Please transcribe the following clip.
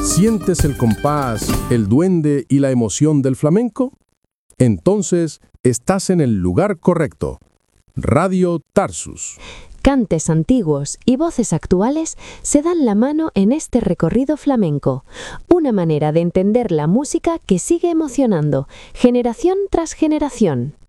¿Sientes el compás, el duende y la emoción del flamenco? Entonces, estás en el lugar correcto. Radio Tarsus. Cantes antiguos y voces actuales se dan la mano en este recorrido flamenco, una manera de entender la música que sigue emocionando, generación tras generación.